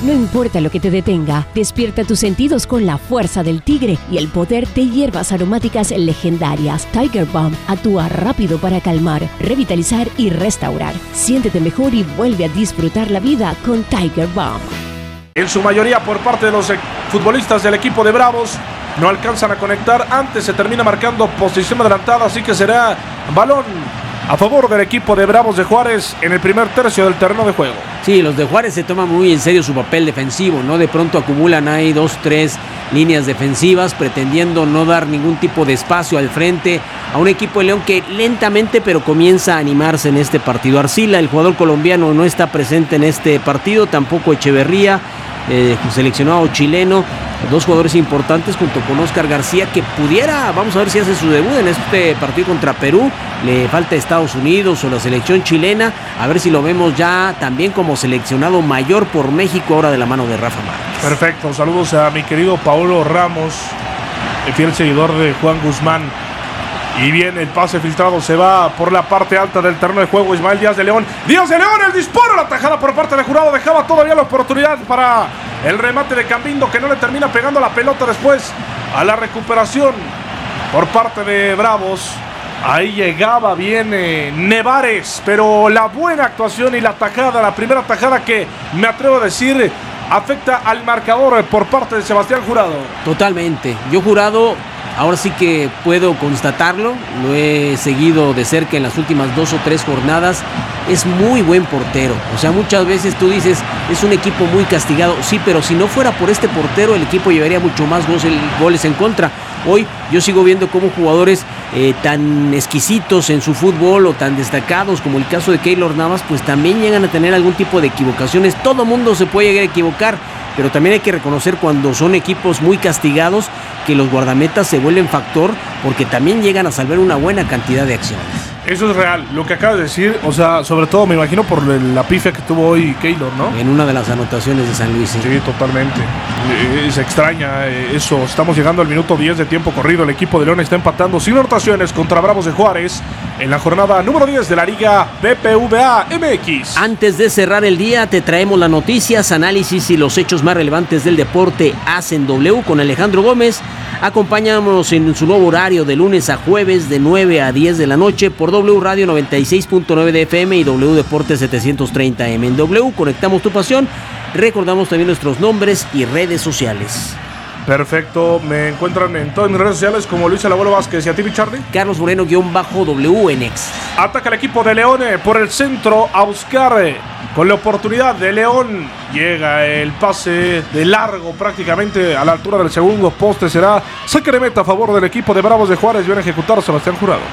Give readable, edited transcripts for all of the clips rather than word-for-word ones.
No importa lo que te detenga, despierta tus sentidos con la fuerza del tigre y el poder de hierbas aromáticas legendarias. Tiger Balm actúa rápido para calmar, revitalizar y restaurar. Siéntete mejor y vuelve a disfrutar la vida con Tiger Balm. En su mayoría por parte de los futbolistas del equipo de Bravos, no alcanzan a conectar. Antes se termina marcando posición adelantada, así que será balón a favor del equipo de Bravos de Juárez en el primer tercio del terreno de juego. Sí, los de Juárez se toman muy en serio su papel defensivo, ¿no? De pronto acumulan ahí 2-3 líneas defensivas, pretendiendo no dar ningún tipo de espacio al frente a un equipo de León que lentamente pero comienza a animarse en este partido. Arcila, el jugador colombiano, no está presente en este partido, tampoco Echeverría, seleccionado chileno, dos jugadores importantes junto con Oscar García, que pudiera, vamos a ver si hace su debut en este partido contra Perú. Le falta Estados Unidos o la selección chilena, a ver si lo vemos ya también como seleccionado mayor por México, ahora de la mano de Rafa Márquez. Perfecto, saludos a mi querido Paulo Ramos, el fiel seguidor de Juan Guzmán. Y bien, el pase filtrado se va por la parte alta del terreno de juego. Ismael Díaz de León. ¡Díaz de León! El disparo, la tajada por parte de Jurado. Dejaba todavía la oportunidad para el remate de Cambindo, que no le termina pegando la pelota después a la recuperación por parte de Bravos. Ahí llegaba bien Nevares, pero la buena actuación y la tajada, la primera tajada que me atrevo a decir afecta al marcador por parte de Sebastián Jurado. Totalmente. Yo Jurado, ahora sí que puedo constatarlo, lo he seguido de cerca en las últimas 2 o 3 jornadas, es muy buen portero. O sea, muchas veces tú dices, es un equipo muy castigado, sí, pero si no fuera por este portero, el equipo llevaría mucho más goles en contra. Hoy yo sigo viendo cómo jugadores tan exquisitos en su fútbol o tan destacados como el caso de Keylor Navas, pues también llegan a tener algún tipo de equivocaciones. Todo mundo se puede llegar a equivocar, pero también hay que reconocer cuando son equipos muy castigados que los guardametas se vuelven factor, porque también llegan a salvar una buena cantidad de acciones. Eso es real, lo que acabas de decir, o sea, sobre todo me imagino por la pifia que tuvo hoy Keylor, ¿no? En una de las anotaciones de San Luis. Sí, totalmente. Se extraña eso. Estamos llegando al minuto 10 de tiempo corrido. El equipo de León está empatando sin anotaciones contra Bravos de Juárez en la jornada número 10 de la Liga BBVA MX. Antes de cerrar el día, te traemos las noticias, análisis y los hechos más relevantes del deporte hacen W con Alejandro Gómez. Acompáñanos en su nuevo horario de lunes a jueves de 9 a 10 de la noche por W Radio 96.9 de FM y W Deportes 730M. En W conectamos tu pasión. Recordamos también nuestros nombres y redes sociales. Perfecto, me encuentran en todas mis redes sociales como Luis El Abuelo Vázquez. ¿Y a ti, Charlie? Carlos Moreno-W en X. Ataca el equipo de León por el centro a buscar con la oportunidad de León. Llega el pase de largo prácticamente a la altura del segundo poste. Será saque de meta a favor del equipo de Bravos de Juárez. Viene a ejecutar Sebastián Jurado.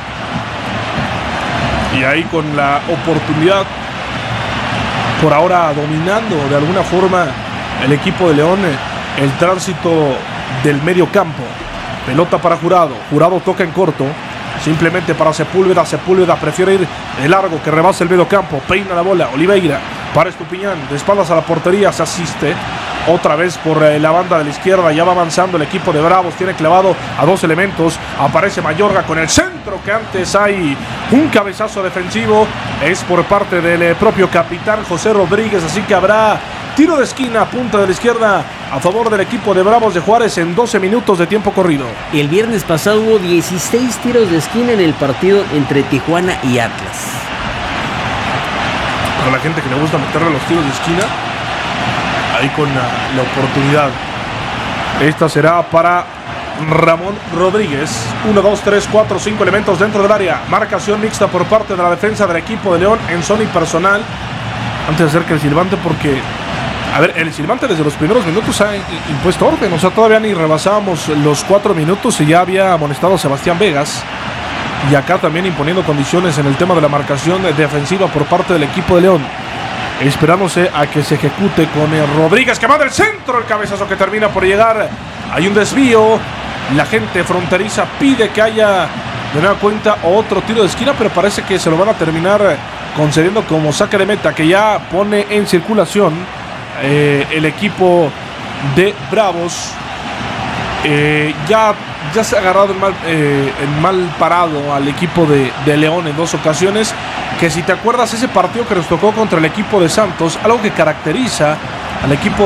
Y ahí con la oportunidad, por ahora dominando de alguna forma el equipo de León el tránsito del medio campo. Pelota para Jurado. Jurado toca en corto. Simplemente para Sepúlveda. Sepúlveda prefiere ir de largo, que rebasa el medio campo. Peina la bola. Oliveira para Estupiñán. De espaldas a la portería. Se asiste otra vez por la banda de la izquierda. Ya va avanzando el equipo de Bravos. Tiene clavado a 2 elementos. Aparece Mayorga con el centro, que antes hay un cabezazo defensivo. Es por parte del propio capitán José Rodríguez. Así que habrá tiro de esquina, punta de la izquierda, a favor del equipo de Bravos de Juárez en 12 minutos de tiempo corrido. El viernes pasado hubo 16 tiros de esquina en el partido entre Tijuana y Atlas. Para la gente que le gusta meterle los tiros de esquina, ahí con la oportunidad. Esta será para Ramón Rodríguez. 1, 2, 3, 4, 5 elementos dentro del área. Marcación mixta por parte de la defensa del equipo de León en zona y personal. Antes de hacer que el silbante, porque a ver, el silbante desde los primeros minutos ha impuesto orden. O sea, todavía ni rebasábamos los 4 minutos y ya había amonestado a Sebastián Vegas. Y acá también imponiendo condiciones en el tema de la marcación defensiva por parte del equipo de León. Esperándose a que se ejecute con el Rodríguez, que va del centro, el cabezazo que termina por llegar. Hay un desvío. La gente fronteriza pide que haya de nueva cuenta otro tiro de esquina, pero parece que se lo van a terminar concediendo como saque de meta, que ya pone en circulación el equipo de Bravos. Ya se ha agarrado en mal parado al equipo de León en 2 ocasiones, que si te acuerdas ese partido que nos tocó contra el equipo de Santos, algo que caracteriza al equipo